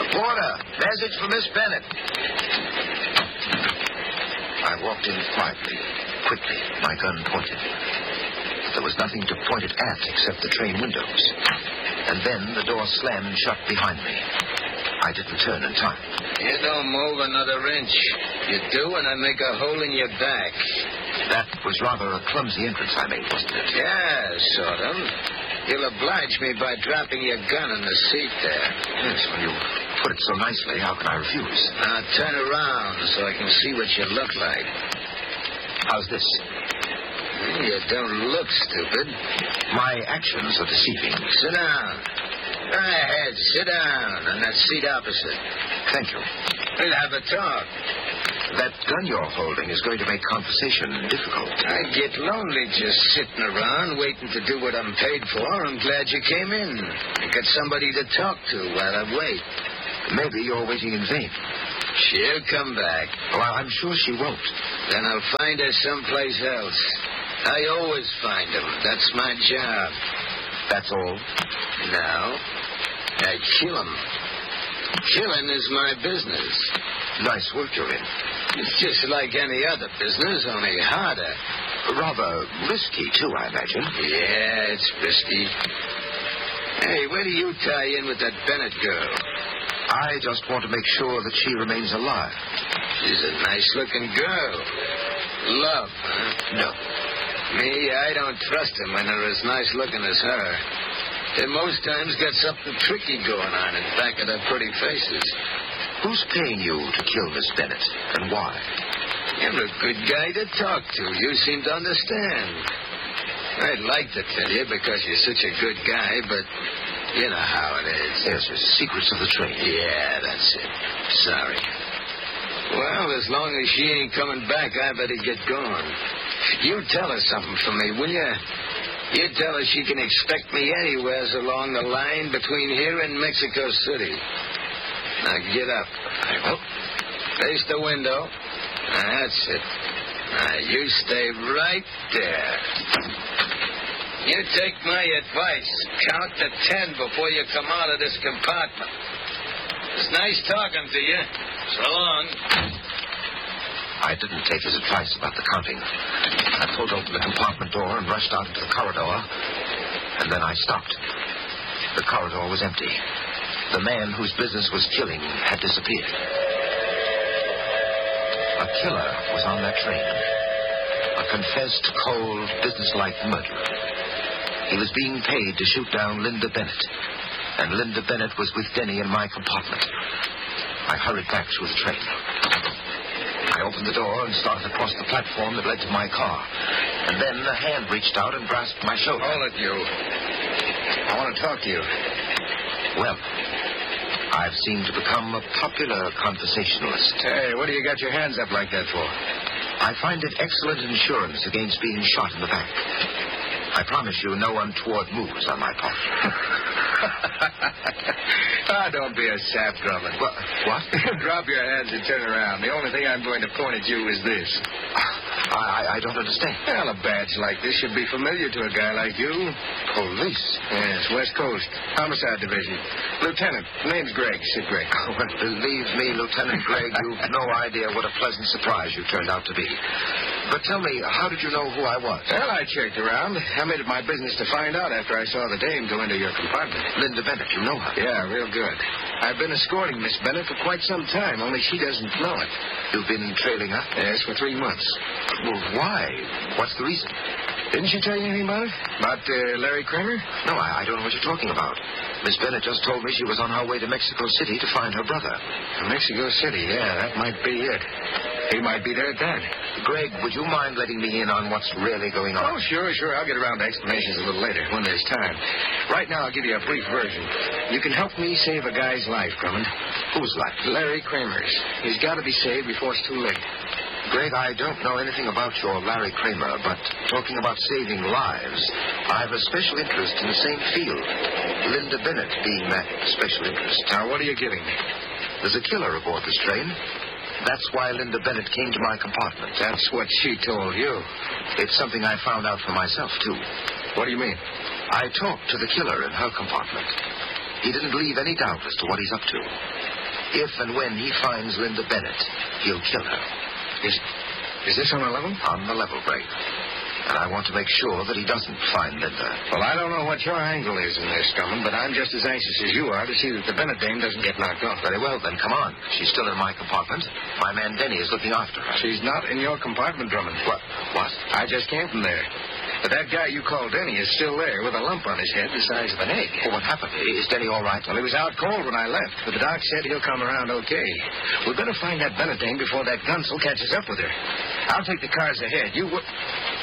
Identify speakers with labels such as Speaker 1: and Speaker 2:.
Speaker 1: Porter, message for Miss Bennett. I walked in quickly, my gun pointed. But there was nothing to point it at except the train windows. And then the door slammed shut behind me. I didn't turn in time.
Speaker 2: You don't move another inch. You do, and I make a hole in your back.
Speaker 1: That was rather a clumsy entrance I made, wasn't it?
Speaker 2: Yeah, sort of. You'll oblige me by dropping your gun in the seat there.
Speaker 1: Yes, when you put it so nicely, how can I refuse?
Speaker 2: Now turn around so I can see what you look like.
Speaker 1: How's this?
Speaker 2: You don't look stupid.
Speaker 1: My actions are deceiving.
Speaker 2: Sit down. Go ahead, sit down on that seat opposite.
Speaker 1: Thank you.
Speaker 2: We'll have a talk.
Speaker 1: That gun you're holding is going to make conversation difficult.
Speaker 2: I get lonely just sitting around waiting to do what I'm paid for. I'm glad you came in. I got somebody to talk to while I wait.
Speaker 1: Maybe you're waiting in vain.
Speaker 2: She'll come back.
Speaker 1: Well, I'm sure she won't.
Speaker 2: Then I'll find her someplace else. I always find them. That's my job.
Speaker 1: That's all?
Speaker 2: No. I kill them. Killing is my business.
Speaker 1: Nice work you're in.
Speaker 2: It's just like any other business, only harder.
Speaker 1: Rather risky, too, I imagine.
Speaker 2: Yeah, it's risky. Hey, where do you tie in with that Bennett girl?
Speaker 1: I just want to make sure that she remains alive.
Speaker 2: She's a nice-looking girl. Love, huh?
Speaker 1: No.
Speaker 2: Me, I don't trust them when they're as nice-looking as her. They most times got something tricky going on in back of their pretty faces.
Speaker 1: Who's paying you to kill Miss Bennett, and why?
Speaker 2: You're a good guy to talk to. You seem to understand. I'd like to tell you because you're such a good guy, but you know how it is.
Speaker 1: Yes, the secrets of the trade.
Speaker 2: Yeah, that's it. Sorry. Well, as long as she ain't coming back, I better get going. You tell her something for me, will you? You tell her she can expect me anywheres along the line between here and Mexico City. Now get up.
Speaker 1: I will.
Speaker 2: Face the window. That's it. Now you stay right there. You take my advice. Count to 10 before you come out of this compartment. It's nice talking to you. So long.
Speaker 1: I didn't take his advice about the counting. I pulled open the compartment door and rushed out into the corridor, and then I stopped. The corridor was empty. The man whose business was killing had disappeared. A killer was on that train. A confessed, cold, businesslike murderer. He was being paid to shoot down Linda Bennett. And Linda Bennett was with Denny in my compartment. I hurried back through the train. I opened the door and started across the platform that led to my car. And then a hand reached out and grasped my shoulder.
Speaker 2: Hold it, you. I want to talk to you.
Speaker 1: Well, I've seemed to become a popular conversationalist.
Speaker 2: Hey, what do you got your hands up like that for?
Speaker 1: I find it excellent insurance against being shot in the back. I promise you no untoward moves on my part.
Speaker 2: Don't be a sap, Drummond.
Speaker 1: What?
Speaker 2: Drop your hands and turn around. The only thing I'm going to point at you is this.
Speaker 1: I don't understand.
Speaker 2: Well, a badge like this should be familiar to a guy like you.
Speaker 1: Police?
Speaker 2: Yes, West Coast. Homicide Division. Lieutenant. Name's Gregg. Sid Gregg.
Speaker 1: Oh, well, believe me, Lieutenant Gregg, you've no idea what a pleasant surprise you turned out to be. But tell me, how did you know who I was?
Speaker 2: Well, I checked around. I made it my business to find out after I saw the dame go into your compartment.
Speaker 1: Linda Bennett, you know her?
Speaker 2: Yeah, real good. I've been escorting Miss Bennett for quite some time, only she doesn't know it.
Speaker 1: You've been trailing her?
Speaker 2: Yes, for 3 months.
Speaker 1: Well, why? What's the reason?
Speaker 2: Didn't she tell you anything about it? About Larry Kramer?
Speaker 1: No, I don't know what you're talking about. Miss Bennett just told me she was on her way to Mexico City to find her brother.
Speaker 2: Mexico City, yeah, that might be it. He might be there at that.
Speaker 1: Greg, would you mind letting me in on what's really going on?
Speaker 2: Oh, sure. I'll get around to explanations a little later, when there's time. Right now, I'll give you a brief version. You can help me save a guy's life, Drummond.
Speaker 1: Whose life?
Speaker 2: Larry Kramer's. He's got to be saved before it's too late.
Speaker 1: Greg, I don't know anything about your Larry Kramer, but talking about saving lives, I have a special interest in the same field. Linda Bennett being that special interest.
Speaker 2: Now, what are you giving me?
Speaker 1: There's a killer aboard this train. That's why Linda Bennett came to my compartment.
Speaker 2: That's what she told you.
Speaker 1: It's something I found out for myself, too.
Speaker 2: What do you mean?
Speaker 1: I talked to the killer in her compartment. He didn't leave any doubt as to what he's up to. If and when he finds Linda Bennett, he'll kill her.
Speaker 2: Is this on the level?
Speaker 1: On the level, Gray. And I want to make sure that he doesn't find Linda.
Speaker 2: Well, I don't know what your angle is in this, Drummond, but I'm just as anxious as you are to see that the Bennett dame doesn't get knocked off.
Speaker 1: Very well, then, come on. She's still in my compartment. My man Denny is looking after her.
Speaker 2: She's not in your compartment, Drummond.
Speaker 1: What?
Speaker 2: I just came from there. But that guy you call Denny is still there with a lump on his head the size of an egg.
Speaker 1: Well, what happened? Is Denny all right?
Speaker 2: Well, he was out cold when I left, but the doc said he'll come around okay. We'd better find that Bennett dame before that gunsel catches up with her. I'll take the cars ahead. You...